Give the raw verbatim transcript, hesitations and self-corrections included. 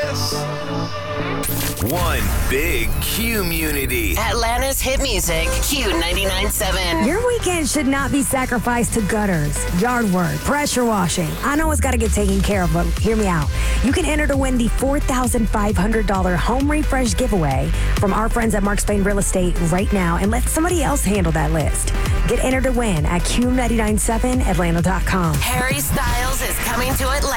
this. One big community. Atlanta's hit music, Q ninety-nine point seven. Your weekend should not be sacrificed to gutters, yard work, pressure washing. I know it's got to get taken care of, but hear me out. You can enter to win the four thousand five hundred dollars Home Refresh giveaway from our friends at Mark Spain Real Estate right now, and let somebody else handle that list. Get entered to win at Q nine nine seven Atlanta dot com. Harry Styles is coming to Atlanta.